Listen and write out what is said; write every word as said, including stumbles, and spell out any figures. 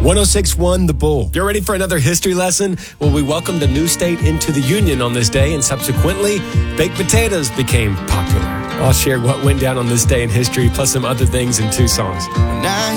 one oh six point one The Bull. You're ready for another history lesson? Well, we welcomed a new state into the Union on this day, and subsequently, baked potatoes became popular. I'll share what went down on this day in history, plus some other things in two songs. Now